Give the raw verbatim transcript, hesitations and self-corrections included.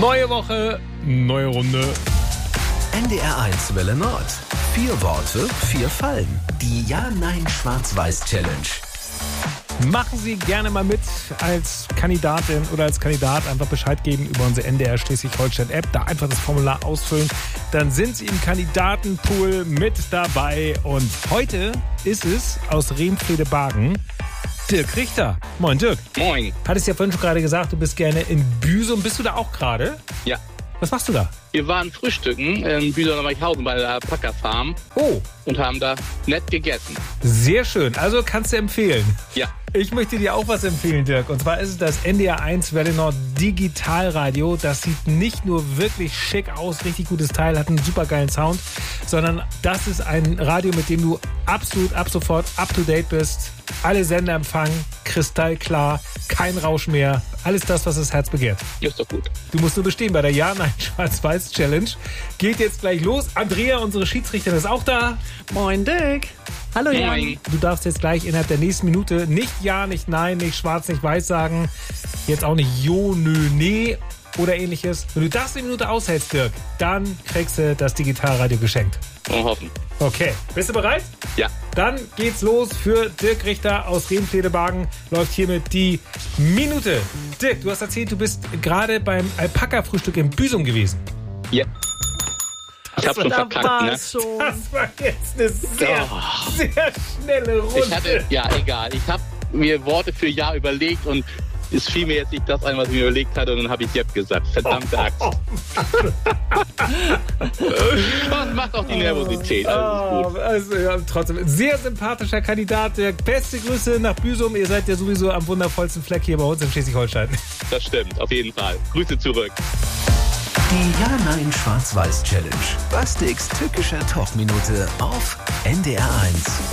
Neue Woche, neue Runde. N D R eins Welle Nord. Vier Worte, vier Fallen. Die Ja-Nein-Schwarz-Weiß-Challenge. Machen Sie gerne mal mit als Kandidatin oder als Kandidat. Einfach Bescheid geben über unsere N D R Schleswig-Holstein-App. Da einfach das Formular ausfüllen. Dann sind Sie im Kandidatenpool mit dabei. Und heute ist es aus Rehmfrede-Bargen Dirk Richter. Moin, Dirk. Moin. Hattest ja vorhin schon gerade gesagt, du bist gerne in Büsum. Bist du da auch gerade? Ja. Was machst du da? Wir waren frühstücken in Büsum-Weichhausen bei der Alpaka-Farm. Oh. Und haben da nett gegessen. Sehr schön. Also kannst du empfehlen. Ja. Ich möchte dir auch was empfehlen, Dirk. Und zwar ist es das N D R eins Welle Nord Digitalradio. Das sieht nicht nur wirklich schick aus, richtig gutes Teil, hat einen super geilen Sound, sondern das ist ein Radio, mit dem du absolut ab sofort up to date bist. Alle Sender empfangen, kristallklar, kein Rausch mehr. Alles das, was das Herz begehrt. Ist doch gut. Du musst nur bestehen bei der Ja-Nein-Schwarz-Weiß-Challenge. Geht jetzt gleich los. Andrea, unsere Schiedsrichterin, ist auch da. Moin, Dirk. Hallo, Jan. Moin. Du darfst jetzt gleich innerhalb der nächsten Minute nicht Ja, nicht Nein, nicht Schwarz, nicht Weiß sagen. Jetzt auch nicht Jo, Nö, Nee oder ähnliches. Wenn du das eine Minute aushältst, Dirk, dann kriegst du das Digitalradio geschenkt. Und hoffen. Okay, bist du bereit? Ja. Dann geht's los für Dirk Richter aus Rehmfrede-Bargen. Läuft hiermit die Minute. Dirk, du hast erzählt, du bist gerade beim Alpaka-Frühstück in Büsum gewesen. Ja. Ich hab schon Da verkackt, war ne? es schon. Das war jetzt eine sehr, Oh. sehr schnelle Runde. Ich hatte, ja, egal. Ich habe mir Worte für Ja überlegt und es fiel mir jetzt nicht das ein, was ich mir überlegt hatte, und dann habe ich Jepp gesagt. Verdammte Axt. Das macht auch die Nervosität. Alles ist gut. Oh, also, ja, trotzdem, sehr sympathischer Kandidat. Dirk, beste Grüße nach Büsum. Ihr seid ja sowieso am wundervollsten Fleck hier bei uns in Schleswig-Holstein. Das stimmt, auf jeden Fall. Grüße zurück. Die Ja-Nein-Schwarz-Weiß-Challenge. Bastiks tückischer Talkminute auf N D R eins.